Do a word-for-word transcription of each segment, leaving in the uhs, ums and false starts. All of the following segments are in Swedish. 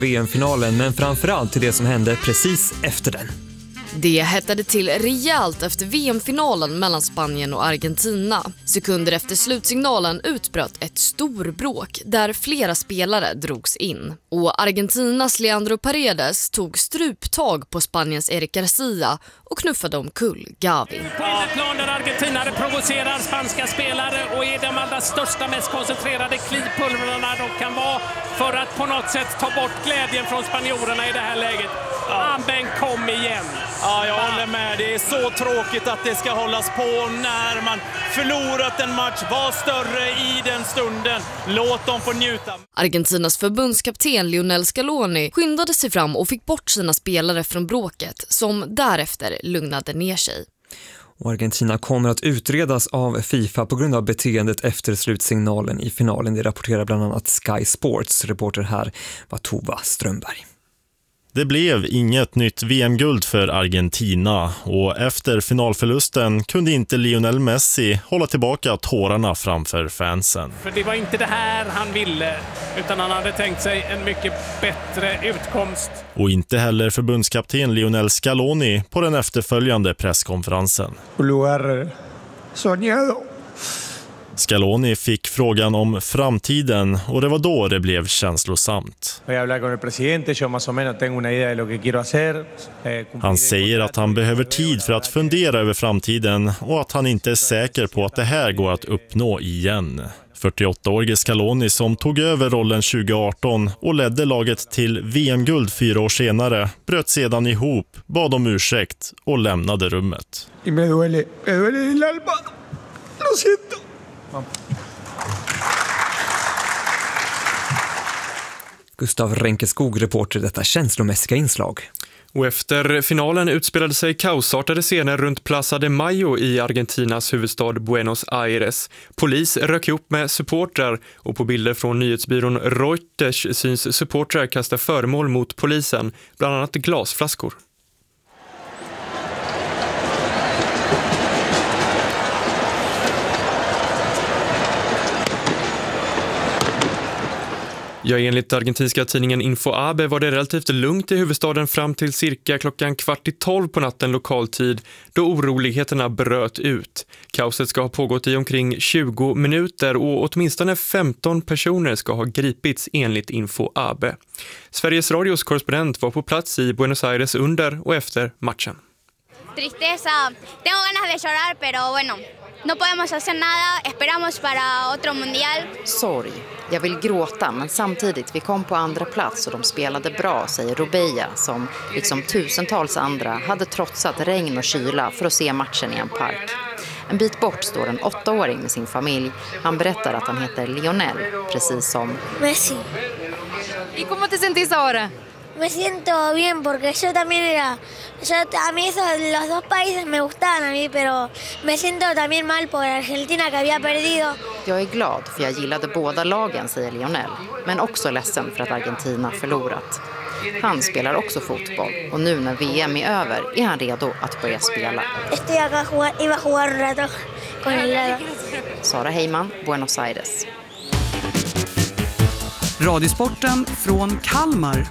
V M-finalen, men framförallt till det som hände precis efter den. Det hettade till rejält efter V M-finalen mellan Spanien och Argentina. Sekunder efter slutsignalen utbröt ett storbråk där flera spelare drogs in. Och Argentinas Leandro Paredes tog struptag på Spaniens Eric Garcia och knuffade omkull Gavi. Ja, planen Argentina provocerar spanska spelare och är de allra största, mest koncentrerade klipulverna de kan vara för att på något sätt ta bort glädjen från spanjorerna i det här läget. Ja. Amben kom igen. Ja, jag håller med. Det är så tråkigt att det ska hållas på när man förlorat en match. Var större i den stunden. Låt dem få njuta. Argentinas förbundskapten Lionel Scaloni skyndade sig fram och fick bort sina spelare från bråket, som därefter lugnade ner sig. Och Argentina kommer att utredas av FIFA på grund av beteendet efter slutsignalen i finalen. Det rapporterar bland annat Sky Sports. Reporter här var Tova Strömberg. Det blev inget nytt V M-guld för Argentina och efter finalförlusten kunde inte Lionel Messi hålla tillbaka tårarna framför fansen. För det var inte det här han ville, utan han hade tänkt sig en mycket bättre utkomst. Och inte heller förbundskapten Lionel Scaloni på den efterföljande presskonferensen. Lugar soñado. Scaloni fick frågan om framtiden och det var då det blev känslosamt. Han säger att han behöver tid för att fundera över framtiden och att han inte är säker på att det här går att uppnå igen. fyrtioåttaårige Scaloni som tog över rollen tjugo arton och ledde laget till V M-guld fyra år senare bröt sedan ihop, bad om ursäkt och lämnade rummet. Y me duele, me duele el alma. Lo siento. Gustav Renkeskog, reporter i detta känslomässiga inslag. Och efter finalen utspelade sig kaosartade scener runt Plaza de Mayo i Argentinas huvudstad Buenos Aires. Polis rök ihop med supportrar och på bilder från nyhetsbyrån Reuters syns supportrar kasta föremål mot polisen, bland annat glasflaskor. Ja, enligt argentinska tidningen InfoAbe var det relativt lugnt i huvudstaden fram till cirka klockan kvart i tolv på natten lokal tid, då oroligheterna bröt ut. Kaoset ska ha pågått i omkring tjugo minuter och åtminstone femton personer ska ha gripits enligt InfoAbe. Sveriges Radios korrespondent var på plats i Buenos Aires under och efter matchen. Tristeza. Tengo ganas de llorar, pero bueno. No podemos hacer nada, esperamos para otro mundial. Sorg. Jag vill gråta, men samtidigt, vi kom på andra plats och de spelade bra, säger Rubeya, som liksom tusentals andra hade trotsat regn och kyla för att se matchen i en park. En bit bort står en åttaåring med sin familj. Han berättar att han heter Lionel, precis som Messi. ¿Y cómo te sentís ahora? Me siento bien porque yo también era... Yo, a mí esos, los dos países me gustaban a mí, pero me siento también mal por Argentina que había perdido. Jag är glad för jag gillade båda lagen, säger Lionel, men också ledsen för att Argentina förlorat. Han spelar också fotboll och nu när V M är över är han redo att börja spela. Estoy acá jugar, iba a jugar un rato con el lado. Sara Heyman, Buenos Aires. Radiosporten från Kalmar.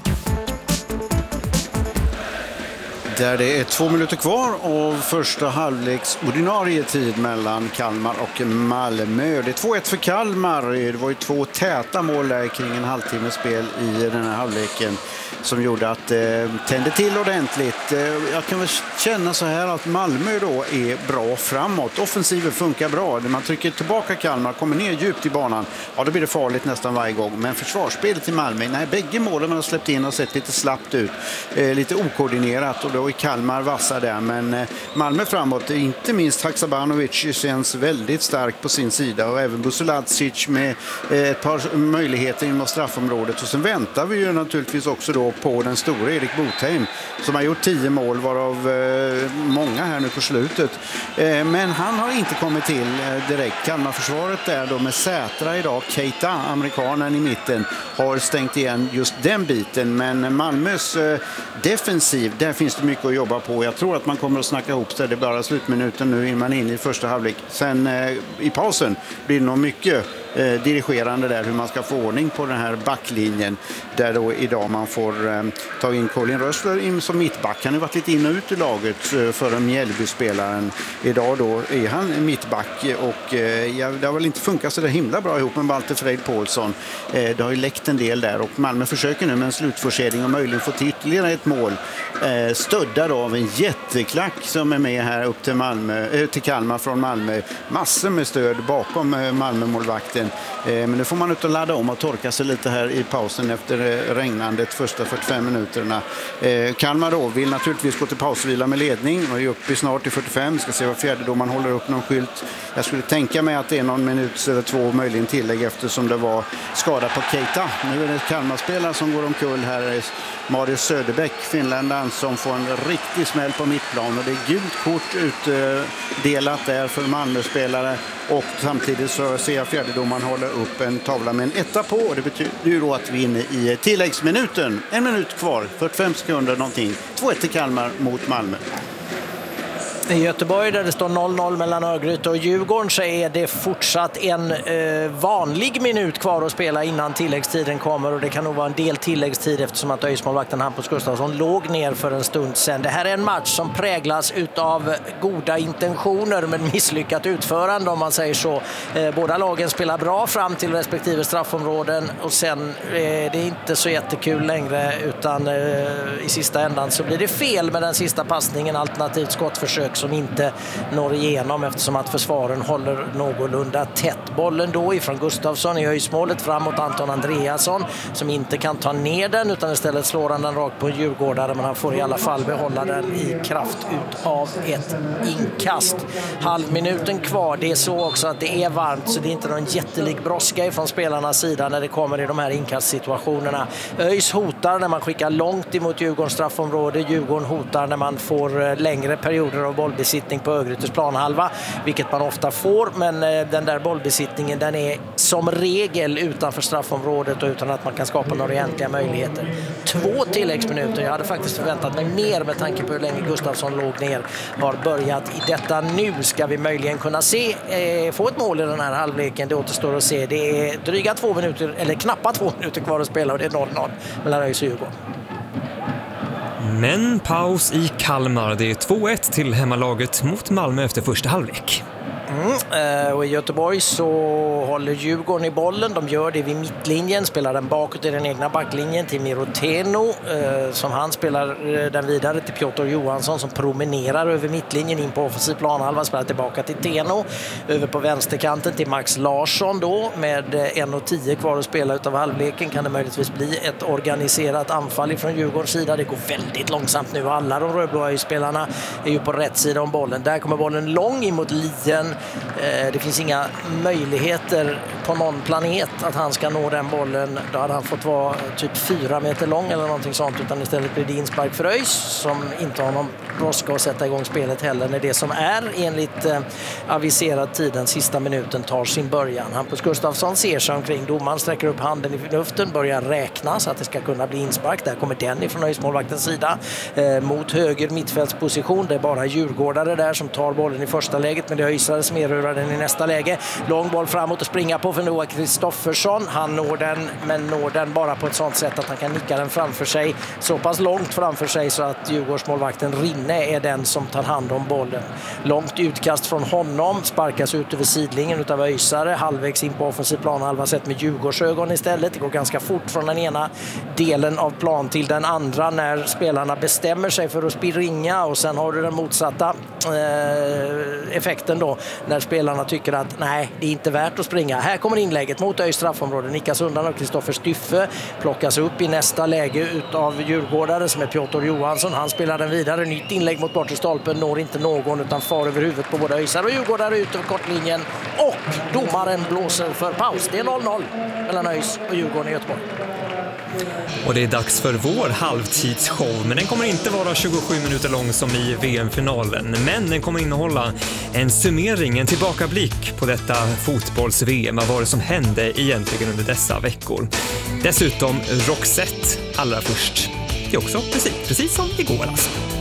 Där det är två minuter kvar av första halvleks ordinarie tid mellan Kalmar och Malmö. Det är två ett för Kalmar. Det var ju två täta mål där kring en halvtimme spel i den här halvleken som gjorde att det eh, tände till ordentligt. Eh, jag kan väl känna så här att Malmö då är bra framåt. Offensiven funkar bra. När man trycker tillbaka Kalmar, kommer ner djupt i banan, ja då blir det farligt nästan varje gång. Men försvarsspelet i Malmö, nej, bägge målen man har släppt in har sett lite slappt ut. Eh, lite okoordinerat och då är Kalmar vassa där. Men eh, Malmö framåt, inte minst Haksabanovic känns väldigt stark på sin sida och även Busulacic med eh, ett par möjligheter inom straffområdet. Och sen väntar vi ju naturligtvis också då på den stora Erik Botheim som har gjort tio mål varav eh, många här nu på slutet. Eh, men han har inte kommit till eh, direkt. Kalmarförsvaret där då med Sätra idag, Keita, amerikanen i mitten, har stängt igen just den biten. Men Malmös eh, defensiv, där finns det mycket att jobba på. Jag tror att man kommer att snacka ihop sig. Det är bara slutminuten nu innan man är inne i första halvlek. Sen eh, i pausen blir det nog mycket eh, dirigerande där hur man ska få ordning på den här backlinjen, där då idag man får eh, ta in Colin Rössler in som mittback. Han har varit lite in och ut i laget eh, för en Mjällby-spelaren. Idag då är han mittback och eh, ja, det har väl inte funkat så där himla bra ihop med Walter Freid Paulsson. Eh, det har ju läckt en del där och Malmö försöker nu med en slutforcering och möjligen få till ytterligare ett mål. Eh, stöddad av en jätteklack som är med här upp till, Malmö, eh, till Kalmar från Malmö. Massor med stöd bakom eh, Malmö-målvakten. Eh, men nu får man ut och ladda om och torka sig lite här i pausen efter eh, regnandet första fyrtiofem minuterna. Eh, Kalmar då vill naturligtvis gå till pausvila med ledning och är uppe snart i fyrtiofem. Ska se vad fjärde då man håller upp någon skylt. Jag skulle tänka mig att det är någon minut eller två möjligen tillägg eftersom det var skada på Keita. Nu är det Kalmar-spelare som går omkull här. Marius Söderbäck, finländaren, som får en riktig smäll på mittplan och det är gult kort utdelat där för Malmö-spelare och samtidigt så ser jag fjärdedomaren hålla upp en tavla med en etta på och det betyder ju då att vi är inne i tilläggsminuten. En minut kvar, fyrtiofem sekunder någonting. två ett till Kalmar mot Malmö. I Göteborg där det står noll noll mellan Örgryte och Djurgården så är det fortsatt en eh, vanlig minut kvar att spela innan tilläggstiden kommer och det kan nog vara en del tilläggstid eftersom att öjsmålvakten Hampus Gustafsson låg ner för en stund sedan. Det här är en match som präglas utav goda intentioner men misslyckat utförande om man säger så. Eh, båda lagen spelar bra fram till respektive straffområden och sen eh, det är inte så jättekul längre utan eh, i sista ändan så blir det fel med den sista passningen, alternativt skottförsök som inte når igenom eftersom att försvaren håller någorlunda tätt. Bollen då ifrån Gustafsson i höjsmålet fram mot Anton Andreasson som inte kan ta ner den utan istället slår han den rakt på en djurgårdare men han får i alla fall behålla den i kraft ut av ett inkast. Halvminuten kvar, det är så också att det är varmt så det är inte någon jättelik brådska ifrån spelarnas sida när det kommer i de här inkastsituationerna. ÖIS hotar när man skickar långt emot Djurgårdens straffområde, Djurgården hotar när man får längre perioder av bollbesittning på Örgrytes planhalva, vilket man ofta får, men den där bollbesittningen den är som regel utanför straffområdet och utan att man kan skapa några egentliga möjligheter. Två tilläggsminuter, jag hade faktiskt förväntat mig mer med tanke på hur länge Gustafsson låg ner, har börjat i detta nu. Ska vi möjligen kunna se eh, få ett mål i den här halvleken, det återstår att se. Det är dryga två minuter, eller knappt två minuter kvar att spela och det är noll noll mellan ÖIS och Djurgården. Men paus i Kalmar. Det är två ett till hemmalaget mot Malmö efter första halvlek. Mm, och i Göteborg så håller Djurgården i bollen. De gör det vid mittlinjen, spelar den bakåt i den egna backlinjen till Miroteno eh, som han spelar den vidare till Piotr Johansson som promenerar över mittlinjen in på offensiv planhalva, spelar tillbaka till Teno över på vänsterkanten till Max Larsson då med en och tio kvar att spela utav halvleken. Kan det möjligtvis bli ett organiserat anfall från Djurgårdens sida? Det går väldigt långsamt nu. Alla de rödblåa spelarna är ju på rätt sida om bollen. Där kommer bollen lång emot Lien. Det finns inga möjligheter på någon planet att han ska nå den bollen. Då hade han fått vara typ fyra meter lång eller någonting sånt, utan istället blir det inspark för ÖIS som inte har någon brådska att sätta igång spelet heller när det som är enligt eh, aviserad tiden sista minuten tar sin början. Hampus Gustafsson ser sig omkring, domaren sträcker upp handen i luften, börjar räkna så att det ska kunna bli inspark. Där kommer den ifrån ÖIS-målvaktens sida eh, mot höger mittfältsposition. Det är bara djurgårdare där som tar bollen i första läget, men det är ÖISare som erövrar den i nästa läge. Lång boll framåt och springa på för Noah Kristoffersson. Han når den, men når den bara på ett sånt sätt att han kan nicka den framför sig. Så pass långt framför sig så att Djurgårdsmålvakten Rinne är den som tar hand om bollen. Långt utkast från honom, sparkas ut över sidlingen utav ÖISare. Halvvägs in på offensiv planhalva sett med Djurgårdsögon istället. Det går ganska fort från den ena delen av plan till den andra när spelarna bestämmer sig för att springa, och sen har du den motsatta eh, effekten då när spelarna tycker att nej, det är inte värt att springa. Här kommer inlägget mot ÖIS straffområde, nickas undan av Kristoffer Styffe, plockas upp i nästa läge utav djurgårdare som är Piotr Johansson. Han spelar den vidare, nytt inlägg mot bortre stolpen, når inte någon utan far över huvudet på både ÖISare och djurgårdare ut över kortlinjen, och domaren blåser för paus. Det är noll noll mellan ÖIS och Djurgården i Göteborg. Och det är dags för vår halvtidsshow, men den kommer inte vara tjugosju minuter lång som i V M-finalen. Men den kommer innehålla en summering, en tillbakablick på detta fotbolls-V M. Vad var det som hände egentligen under dessa veckor? Dessutom Roxette allra först. Det är också precis, precis som igår alltså.